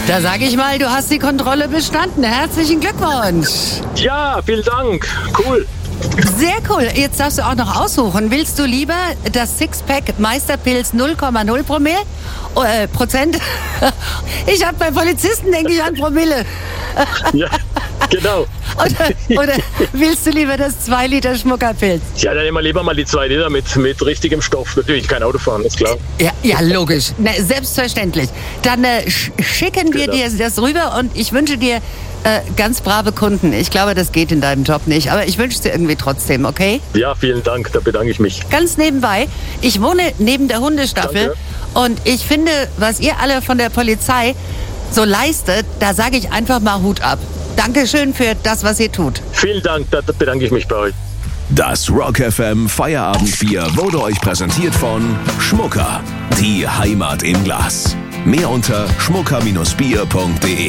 Da sage ich mal, du hast die Kontrolle bestanden. Herzlichen Glückwunsch. Ja, vielen Dank. Cool. Sehr cool. Jetzt darfst du auch noch aussuchen. Willst du lieber das Sixpack Meisterpilz 0,0 Prozent? Ich habe bei Polizisten, denke ich, an Promille. Ja, genau. Oder willst du lieber das 2 Liter Schmuckerpilz? Ja, dann nehmen wir lieber mal die 2 Liter mit richtigem Stoff. Natürlich kein Auto fahren, ist klar. Ja, logisch. Na, selbstverständlich. Dann schicken wir dir das rüber und ich wünsche dir ganz brave Kunden. Ich glaube, das geht in deinem Job nicht, aber ich wünsche es dir irgendwie trotzdem, okay? Ja, vielen Dank, da bedanke ich mich. Ganz nebenbei, ich wohne neben der Hundestaffel. Danke. Und ich finde, was ihr alle von der Polizei so leistet, da sage ich einfach mal Hut ab. Dankeschön für das, was ihr tut. Vielen Dank, da bedanke ich mich bei euch. Das Rock FM Feierabendbier wurde euch präsentiert von Schmucker, die Heimat im Glas. Mehr unter schmucker-bier.de.